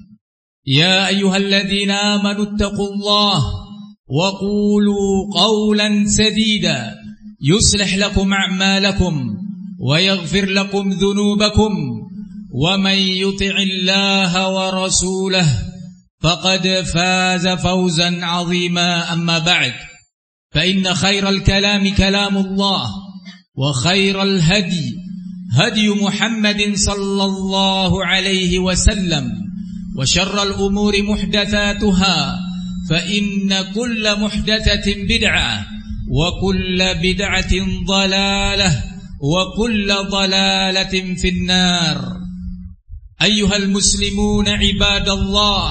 يا أيها الذين آمنوا اتقوا الله وقولوا قولا سديدا يصلح لكم أعمالكم ويغفر لكم ذنوبكم ومن يطع الله ورسوله فقد فاز فوزا عظيما. أما بعد فإن خير الكلام كلام الله وخير الهدي هدي محمد صلى الله عليه وسلم وشر الأمور محدثاتها فإن كل محدثة بدعة وكل بدعة ضلالة وكل ضلالة في النار. أيها المسلمون عباد الله،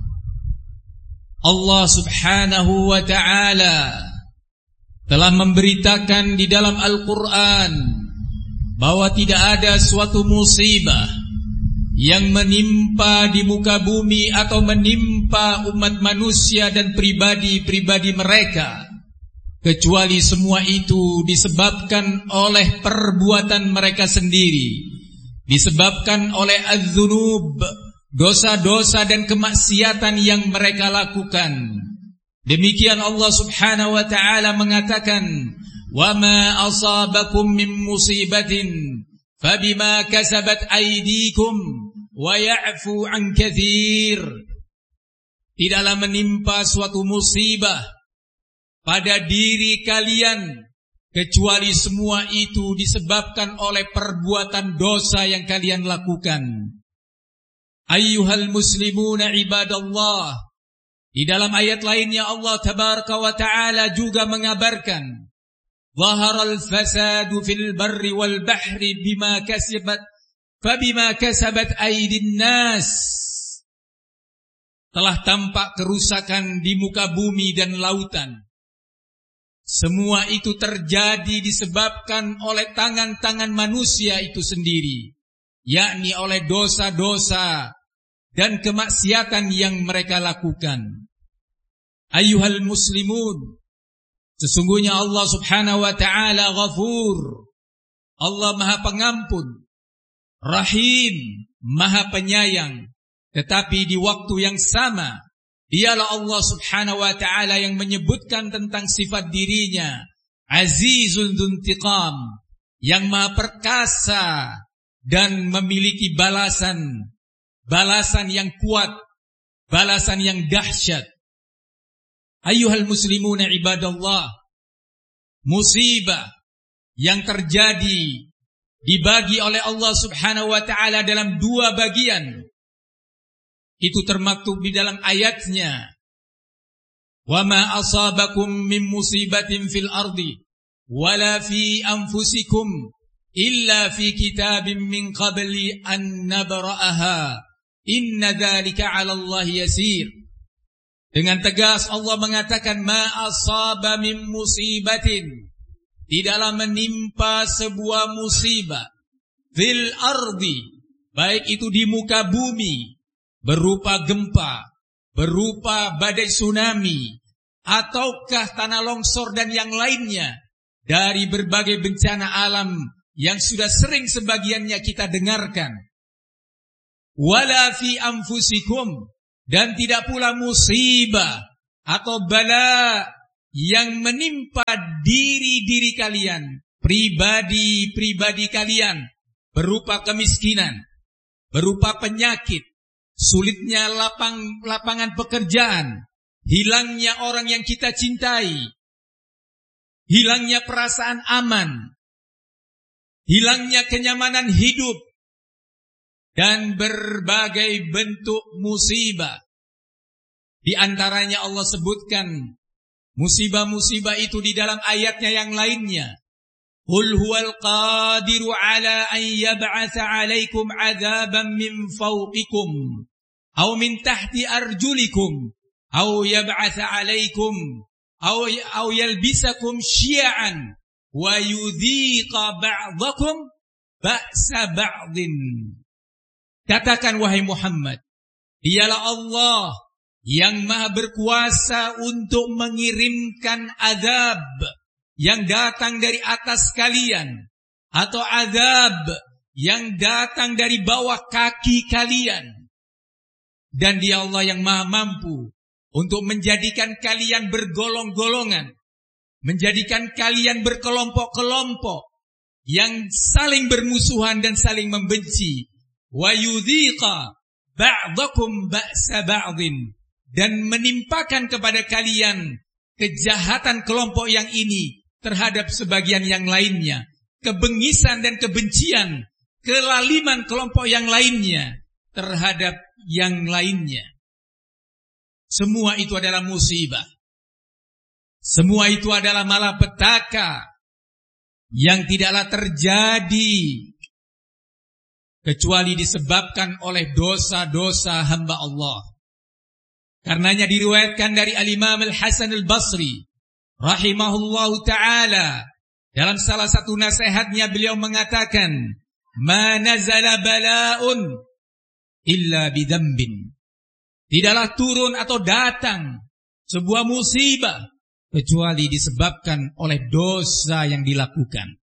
Allah subhanahu wa ta'ala telah memberitakan di dalam Al-Quran bahwa tidak ada suatu musibah yang menimpa di muka bumi atau menimpa umat manusia dan pribadi-pribadi mereka kecuali semua itu disebabkan oleh perbuatan mereka sendiri, disebabkan oleh az-dzunub, dosa-dosa dan kemaksiatan yang mereka lakukan. Demikian Allah subhanahu wa ta'ala mengatakan, wa ma asabakum min musibatin fabima kasabat aydikum wa ya'fu an katsir. Tidaklah menimpa suatu musibah pada diri kalian kecuali semua itu disebabkan oleh perbuatan dosa yang kalian lakukan. Ayyuhal muslimuna ibadallah, di dalam ayat lainnya Allah tabaraka wa ta'ala juga mengabarkan, zaharal fasadu fil barri wal bahri bima kasabat fabima kasabat aydin nas. Telah tampak kerusakan di muka bumi dan lautan. Semua itu terjadi disebabkan oleh tangan-tangan manusia itu sendiri, yakni oleh dosa-dosa dan kemaksiatan yang mereka lakukan. Ayyuhal muslimun, sesungguhnya Allah subhanahu wa ta'ala ghafur, Allah maha pengampun, rahim, maha penyayang. Tetapi di waktu yang sama, dialah Allah subhanahu wa ta'ala yang menyebutkan tentang sifat dirinya, azizun dzuntiqam, yang maha perkasa dan memiliki balasan, balasan yang kuat, balasan yang dahsyat. Ayyuhal muslimuna ibadallah, musibah yang terjadi dibagi oleh Allah subhanahu wa ta'ala dalam dua bagian. Itu termaktub di dalam ayatnya, wa ma asabakum min musibatin fil ardi wala fi anfusikum illa fi kitabin min qabli an nabra'aha inna dzalika 'ala Allah yasir. Dengan tegas Allah mengatakan, ma asaba min musibatin, tidaklah menimpa sebuah musibah fil ardi, baik itu di muka bumi berupa gempa, berupa badai tsunami, ataukah tanah longsor dan yang lainnya dari berbagai bencana alam yang sudah sering sebagiannya kita dengarkan. wala fi anfusikum, dan tidak pula musibah atau bala yang menimpa diri-diri kalian, pribadi-pribadi kalian, berupa kemiskinan, berupa penyakit, sulitnya lapang, lapangan pekerjaan, hilangnya orang yang kita cintai, hilangnya perasaan aman, hilangnya kenyamanan hidup, dan berbagai bentuk musibah. Di antaranya Allah sebutkan musibah-musibah itu di dalam ayatnya yang lainnya. Qul huwal qadiru ala an yab'atha 'alaikum 'adzaban min fawqikum aw min tahti arjulikum aw yab'atha 'alaikum aw aw yalbisakum syi'an wa yudhiqa ba'dakum ba'sa ba'din. Katakan wahai Muhammad, dialah Allah yang maha berkuasa untuk mengirimkan azab yang datang dari atas kalian, atau azab yang datang dari bawah kaki kalian. Dan dia Allah yang maha mampu untuk menjadikan kalian bergolong-golongan, menjadikan kalian berkelompok-kelompok yang saling bermusuhan dan saling membenci. Wa yudhiqa ba'dakum ba'sa ba'din, dan menimpakan kepada kalian kejahatan kelompok yang ini terhadap sebagian yang lainnya, kebengisan dan kebencian, kelaliman kelompok yang lainnya terhadap yang lainnya. Semua itu adalah musibah. Semua itu adalah malapetaka yang tidaklah terjadi kecuali disebabkan oleh dosa-dosa hamba Allah. Karenanya diriwayatkan dari Al-Imam Al-Hasan Al-Basri rahimahullahu ta'ala, dalam salah satu nasihatnya beliau mengatakan, ma nazala bala'un illa bidambin. Tidaklah turun atau datang sebuah musibah kecuali disebabkan oleh dosa yang dilakukan.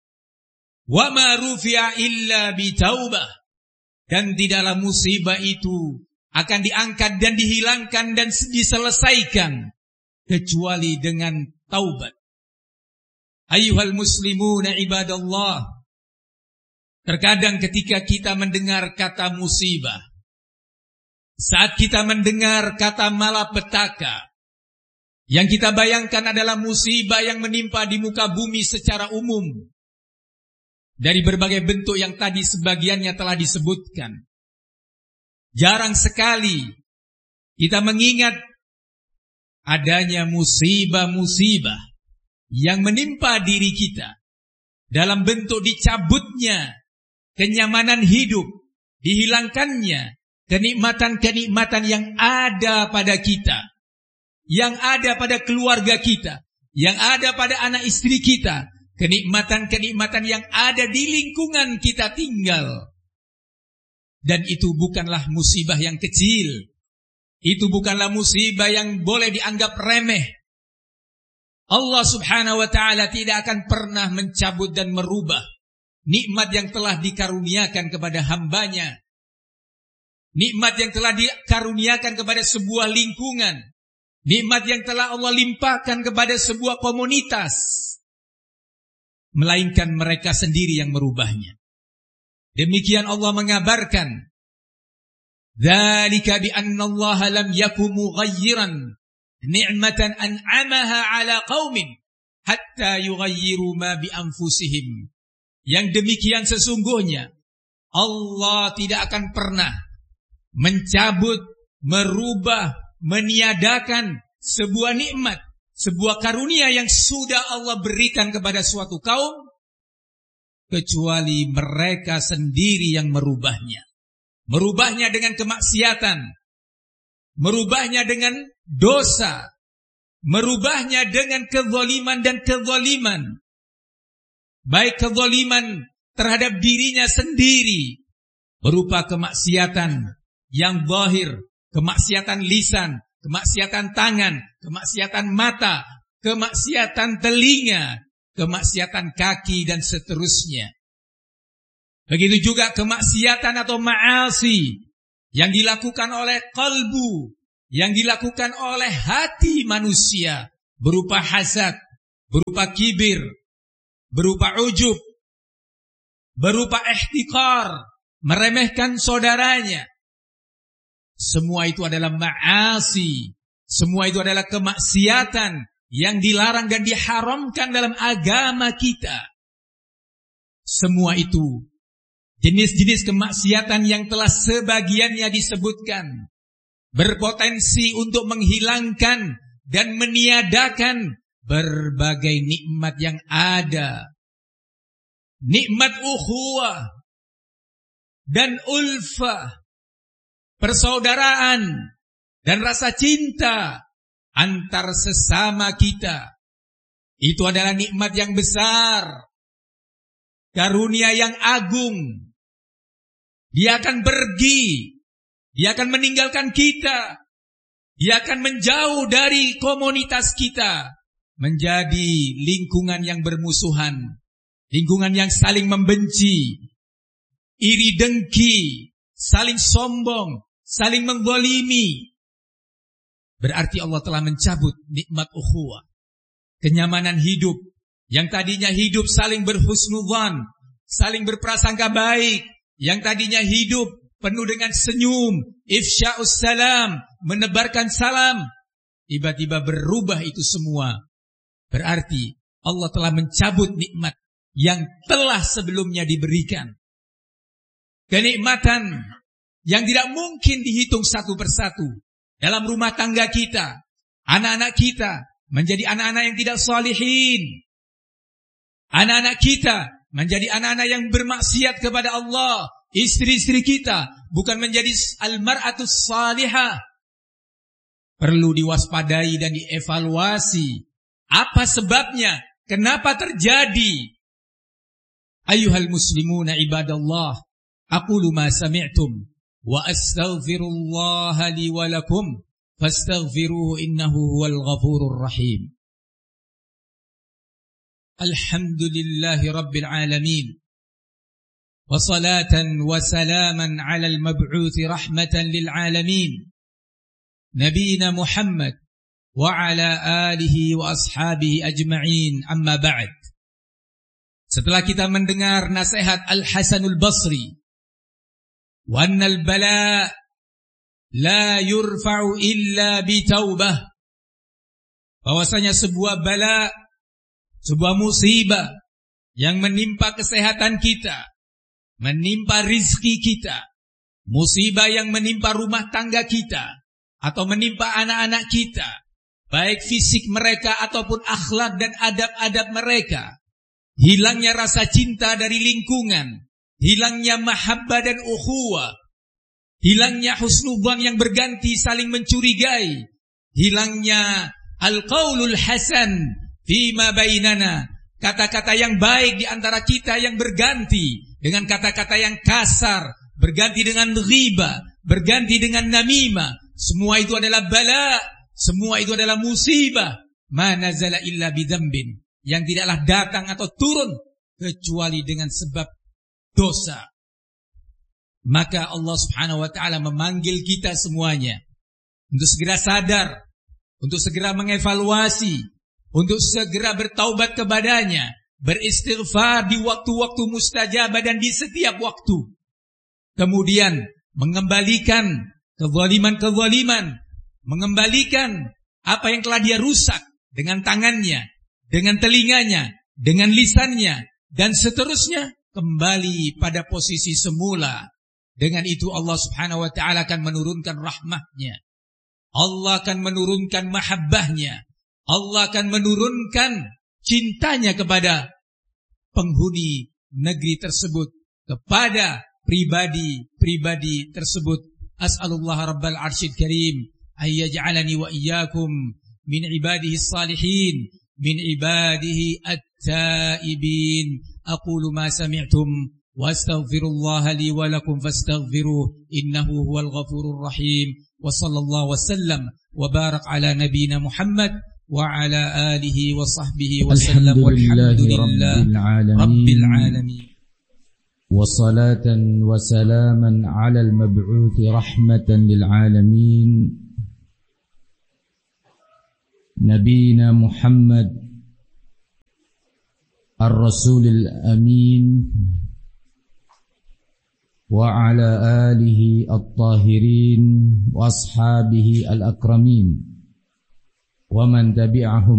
Wa ma rufi'a illa bitaubah, dan tidaklah musibah itu akan diangkat dan dihilangkan dan diselesaikan kecuali dengan taubat. Ayyuhal muslimuna ibadallah, terkadang ketika kita mendengar kata musibah, saat kita mendengar kata malapetaka, yang kita bayangkan adalah musibah yang menimpa di muka bumi secara umum, dari berbagai bentuk yang tadi sebagiannya telah disebutkan. Jarang sekali kita mengingat adanya musibah-musibah yang menimpa diri kita dalam bentuk dicabutnya kenyamanan hidup, dihilangkannya kenikmatan-kenikmatan yang ada pada kita, yang ada pada keluarga kita, yang ada pada anak istri kita, kenikmatan-kenikmatan yang ada di lingkungan kita tinggal. Dan itu bukanlah musibah yang kecil. Itu bukanlah musibah yang boleh dianggap remeh. Allah subhanahu wa ta'ala tidak akan pernah mencabut dan merubah nikmat yang telah dikaruniakan kepada hambanya. Nikmat yang telah dikaruniakan kepada sebuah lingkungan. Nikmat yang telah Allah limpahkan kepada sebuah komunitas. Melainkan mereka sendiri yang merubahnya. Demikian Allah mengabarkan, dzalika bi anna Allah lam yakum mughayyiran ni'matan an'amaha 'ala qaumin hatta yughayyiru ma bi anfusihim. Yang demikian sesungguhnya Allah tidak akan pernah mencabut, merubah, meniadakan sebuah nikmat, sebuah karunia yang sudah Allah berikan kepada suatu kaum, kecuali mereka sendiri yang merubahnya. Merubahnya dengan kemaksiatan, merubahnya dengan dosa, merubahnya dengan kezaliman dan kezaliman. Baik kezaliman terhadap dirinya sendiri, berupa kemaksiatan yang zahir, kemaksiatan lisan, kemaksiatan tangan, kemaksiatan mata, kemaksiatan telinga, kemaksiatan kaki dan seterusnya. Begitu juga kemaksiatan atau ma'asi yang dilakukan oleh qalbu, yang dilakukan oleh hati manusia, berupa hasad, berupa kibir, berupa ujub, berupa ihtikar, meremehkan saudaranya. Semua itu adalah ma'asi, semua itu adalah kemaksiatan yang dilarang dan diharamkan dalam agama kita. Semua itu jenis-jenis kemaksiatan yang telah sebagiannya disebutkan, berpotensi untuk menghilangkan dan meniadakan berbagai nikmat yang ada. Nikmat ukhuwah dan ulfah, persaudaraan dan rasa cinta antar sesama kita. Itu adalah nikmat yang besar, karunia yang agung. Dia akan pergi, dia akan meninggalkan kita, dia akan menjauh dari komunitas kita, menjadi lingkungan yang bermusuhan, lingkungan yang saling membenci, iri dengki, saling sombong, saling menggolimi. Berarti Allah telah mencabut nikmat ukhuwah, kenyamanan hidup. Yang tadinya hidup saling berhusnudzan, saling berprasangka baik. Yang tadinya hidup penuh dengan senyum, ifsya'us salam, menebarkan salam. Tiba-tiba berubah itu semua. Berarti Allah telah mencabut nikmat yang telah sebelumnya diberikan. Kenikmatan yang tidak mungkin dihitung satu persatu. Dalam rumah tangga kita, anak-anak kita menjadi anak-anak yang tidak salihin. Anak-anak kita menjadi anak-anak yang bermaksiat kepada Allah. Istri-istri kita bukan menjadi al-mar'atus salihah. Perlu diwaspadai dan dievaluasi. Apa sebabnya? Kenapa terjadi? Ayyuhal muslimuna ibadallah, aqulu ma sami'tum wa astaghfirullaha li wa lakum fastaghfiruhu innahu huwal ghafurur rahim. Alhamdulillahi rabbil alamin, wa salatan wa salaman ala al-mab'uthi rahmatan lil alamin, nabiyina Muhammad wa ala alihi wa ashabihi ajma'in, amma ba'd. Setelah kita mendengar nasihat Al-Hasanul Basri, wa annal bala la yurfa'u illa bitaubah, bahwasanya sebuah bala, sebuah musibah yang menimpa kesehatan kita, menimpa rizki kita, musibah yang menimpa rumah tangga kita, atau menimpa anak-anak kita, baik fisik mereka ataupun akhlak dan adab-adab mereka, hilangnya rasa cinta dari lingkungan, hilangnya mahabbah dan ukhuwah, hilangnya husnudzan yang berganti saling mencurigai, hilangnya al-qaulul hasan fima bainana, kata-kata yang baik di antara kita yang berganti dengan kata-kata yang kasar, berganti dengan ghibah, berganti dengan namimah. Semua itu adalah bala, semua itu adalah musibah. Ma nazala illa bidzambin, yang tidaklah datang atau turun kecuali dengan sebab dosa. Maka Allah Subhanahu wa ta'ala memanggil kita semuanya untuk segera sadar, untuk segera mengevaluasi, untuk segera bertaubat kepadanya, beristighfar di waktu-waktu mustajabah dan di setiap waktu. Kemudian mengembalikan kezaliman-kezaliman, mengembalikan apa yang telah dia rusak dengan tangannya, dengan telinganya, dengan lisannya, dan seterusnya kembali pada posisi semula. Dengan itu Allah Subhanahu wa ta'ala akan menurunkan rahmatnya, Allah akan menurunkan mahabbahnya, Allah akan menurunkan cintanya kepada penghuni negeri tersebut, kepada pribadi-pribadi tersebut. As'alullah rabbal arsyid karim ayyaj'alani wa iyyakum min ibadihi salihin, min ibadihi at-taibin. Aqulu ma sami'tum wa astaghfirullaha li wa lakum fastaghfiruhu innahu huwal ghafurur rahim. Wa sallallahu wa sallam wa barak ala nabiyyina Muhammad wa ala alihi wa sahbihi wa sallam, walhamdulillahi rabbil alamin. وصلاة وسلاما على المبعوث رحمة للعالمين نبينا محمد الرسول الأمين وعلى آله الطاهرين وأصحابه الأكرمين ومن تبعهم